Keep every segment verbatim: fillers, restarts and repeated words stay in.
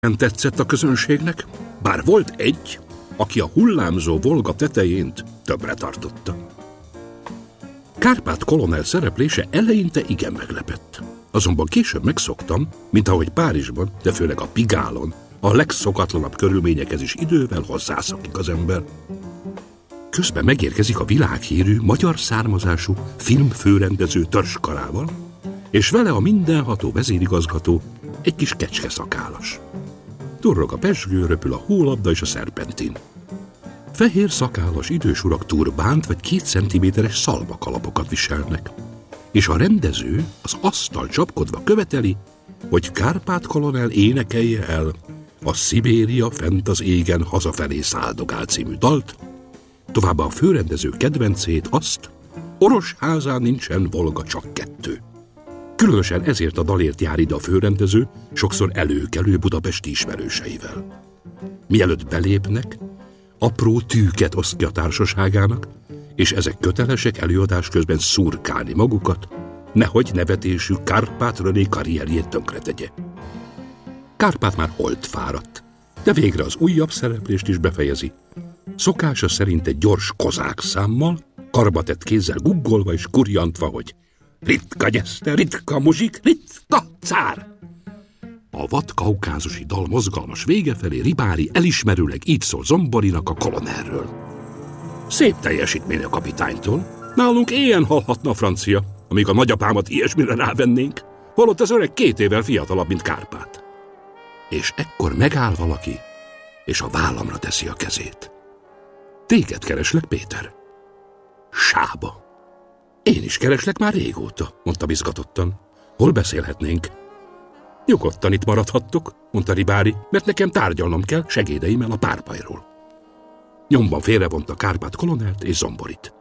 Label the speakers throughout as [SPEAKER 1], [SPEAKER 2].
[SPEAKER 1] Nem tetszett a közönségnek, bár volt egy, aki a hullámzó Volga tetején többre tartotta. Kárpát kolonel szereplése eleinte igen meglepett. Azonban később megszoktam, mint ahogy Párizsban, de főleg a Pigálon, a legszokatlanabb körülményekhez is idővel hozzászokik az ember. Közben megérkezik a világhírű, magyar származású filmfőrendező törzskarával, és vele a mindenható vezérigazgató, egy kis kecskeszakálas. Durrog a pezsgő, röpül a hólabda és a szerpentin. Fehér szakállas idős urak turbánt vagy két centiméteres szalmakalapokat viselnek, és a rendező az asztal csapkodva követeli, hogy Kárpát kolonel énekelje el a Szibéria fent az égen hazafelé száldogál című dalt, továbbá a főrendező kedvencét, azt, Orosházán nincsen Volga, csak kettő. Különösen ezért a dalért jár ide a főrendező, sokszor előkelő budapesti ismerőseivel. Mielőtt belépnek, apró tűket oszt ki a társaságának, és ezek kötelesek előadás közben szurkálni magukat, nehogy nevetésük Kárpát René karrierjét tönkretegye. Kárpát már holt fáradt, de végre az újabb szereplést is befejezi. Szokása szerint egy gyors kozák számmal, karbatett kézzel guggolva és kurjantva, hogy ritka gyeszte, ritka muzsik, ritka cár! A vad kaukázusi dal mozgalmas vége felé Ribári elismerőleg így szól Zomborinak a kolonelről. Szép teljesítmény a kapitánytól. Nálunk éjjel hallhatna a francia, amíg a nagyapámat ilyesmire rávennénk, holott az öreg két évvel fiatalabb, mint Kárpát. És ekkor megáll valaki, és a vállamra teszi a kezét. Téged kereslek, Péter. Sába. Én is kereslek már régóta, mondta izgatottan. Hol beszélhetnénk? Nyugodtan itt maradhattok, mondta Ribári, mert nekem tárgyalnom kell segédeimmel a párbajról. Nyomban félrevonta Kárpát kolonelt és Zomborit.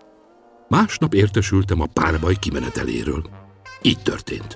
[SPEAKER 1] Másnap értesültem a párbaj kimeneteléről. Így történt.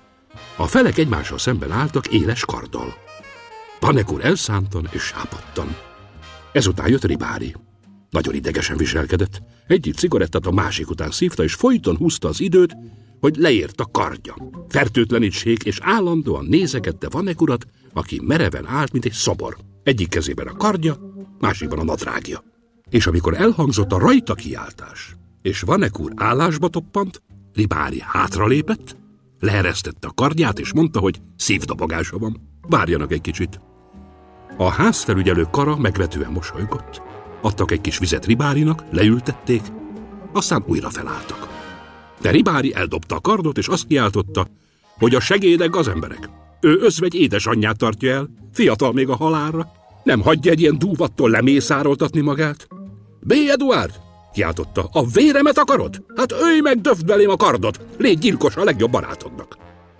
[SPEAKER 1] A felek egymással szemben álltak éles karddal. Vanek úr elszántan és sápadtan. Ezután jött Ribári. Nagyon idegesen viselkedett. Egyik cigarettát a másik után szívta, és folyton húzta az időt, hogy leért a kardja. Fertőtlenítség, és állandóan nézegette Vanek urat, aki mereven állt, mint egy szobor. Egyik kezében a kardja, másikban a nadrágja. És amikor elhangzott a rajta kiáltás, és Vanek úr állásba toppant, Ribári hátralépett, leeresztette a kardját, és mondta, hogy szívdobogása van. Várjanak egy kicsit. A házfelügyelő kara megvetően mosolygott. Adtak egy kis vizet Ribárinak, leültették, aztán újra felálltak. De Ribári eldobta a kardot, és azt kiáltotta, hogy a segédek gazemberek. Ő özvegy édesanyját tartja el, fiatal még a halálra. Nem hagyja egy ilyen dúvattól lemészároltatni magát. B. Eduard, kiáltotta, a véremet akarod? Hát ölj meg, döfd belém a kardot, légy gyilkos a legjobb barátodnak.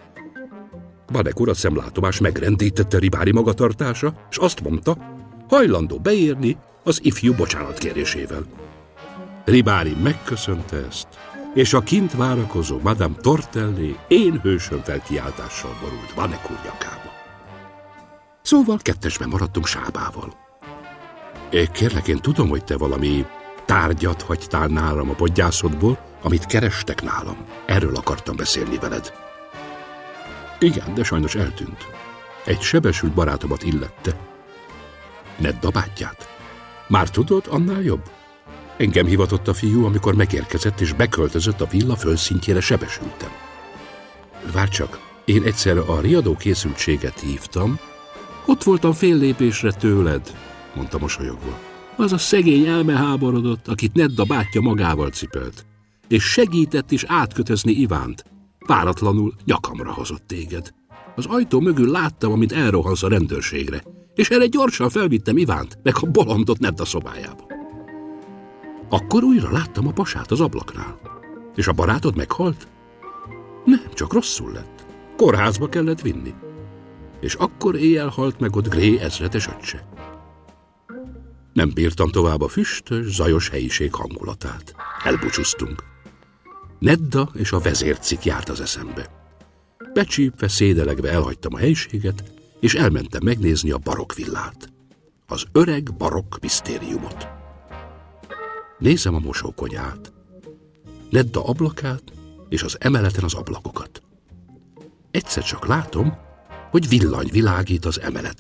[SPEAKER 1] Vanek urat szemlátomás megrendítette Ribári magatartása, és azt mondta, hajlandó beérni az ifjú bocsánatkérésével. Ribári megköszönte ezt, és a kint várakozó Madame Tortelli én hősön felkiáltással borult Vanek úr nyakába. Szóval kettesben maradtunk Sábával. É, kérlek, én tudom, hogy te valami tárgyat hagytál nálam a podgyászodból, amit kerestek nálam. Erről akartam beszélni veled. Igen, de sajnos eltűnt. Egy sebesült barátomat illette. Nedda bátyját. Már tudod, annál jobb? Engem hivatott a fiú, amikor megérkezett és beköltözött a villa földszintjére sebesültem. Várj csak, én egyszer a riadó készültséget hívtam. Ott voltam fél lépésre tőled, mondta mosolyogva. Az a szegény elmeháborodott, akit Nedda bátyja magával cipelt, és segített is átkötözni Ivánt. Váratlanul nyakamra hozott téged. Az ajtó mögül láttam, amint elrohansz a rendőrségre, és erre gyorsan felvittem Ivánt, meg a bolondot Nedda szobájába. Akkor újra láttam a pasát az ablaknál. És a barátod meghalt? Nem, csak rosszul lett. Kórházba kellett vinni. És akkor éjjel halt meg ott Gré ezredes öccse. Nem bírtam tovább a füstös, zajos helyiség hangulatát. Elbúcsúztunk. Nedda és a vezércik járt az eszembe. Becsípve, szédelegve elhagytam a helyiséget, és elmentem megnézni a barokk villát. Az öreg barokk misztériumot. Nézem a mosókonyhát, Nedda ablakát és az emeleten az ablakokat. Egyszer csak látom, hogy villany világít az emeleten.